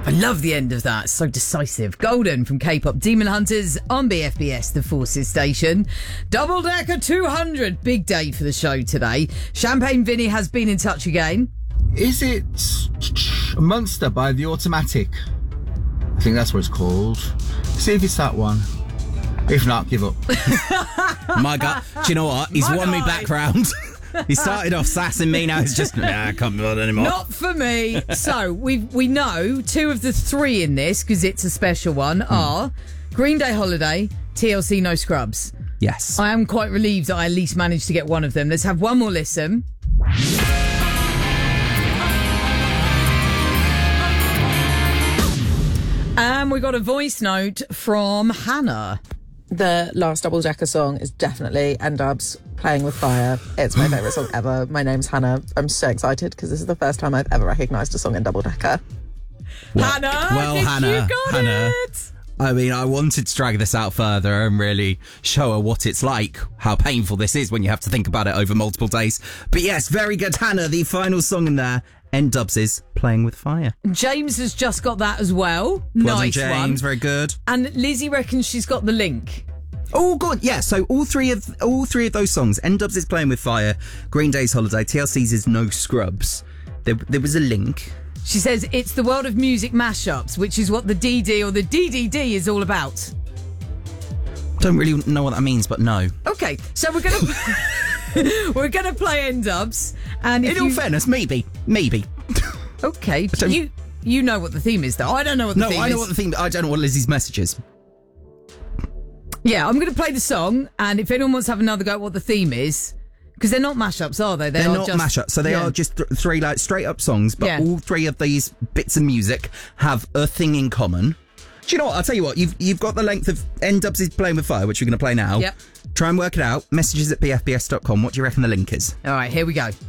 I love the end of that. It's so decisive. Golden from K-pop Demon Hunters on BFBS, the Forces station. Double Decker 200. Big day for the show today. Champagne Vinny has been in touch again. Is it Monster by The Automatic? I think that's what it's called. See if it's that one. If not, give up. My God. Do you know what? He's won me back round. He started off sassing me, now he's just, I can't be bothered anymore. Not for me. So, we know two of the three in this, because it's a special one, are Green Day Holiday, TLC No Scrubs. Yes. I am quite relieved that I at least managed to get one of them. Let's have one more listen. And we got a voice note from Hannah. The last Double Decker song is definitely N-Dubz, Playing With Fire. It's my favourite song ever. My name's Hannah. I'm so excited because this is the first time I've ever recognised a song in Double Decker. Hannah, you got it. I mean, I wanted to drag this out further and really show her what it's like, how painful this is when you have to think about it over multiple days. But yes, very good, Hannah. The final song in there, N-Dubz is Playing With Fire. James has just got that as well. Well Nice done, James. one. Very good. And Lizzie reckons she's got the link. Oh, good. Yeah, so all three of those songs, N-Dubz is Playing With Fire, Green Day's Holiday, TLC's is No Scrubs. There was a link. She says it's the world of music mashups, which is what the DD or the DDD is all about. Don't really know what that means, but no. Okay, so we're gonna play N-Dubz, and if in all fairness, maybe. Okay, you know what the theme is, though. I don't know what the theme is. No, I know what the theme. I don't know what Lizzie's message is. Yeah, I'm going to play the song, and if anyone wants to have another go at what the theme is, because they're not mashups, are they? They're not mashups, so they are just three like straight up songs, but all three of these bits of music have a thing in common. Do you know what? I'll tell you what, you've got the length of N-Dubz is Playing With Fire, which we're going to play now. Yep. Try and work it out. Messages at bfbs.com. What do you reckon the link is? All right, here we go.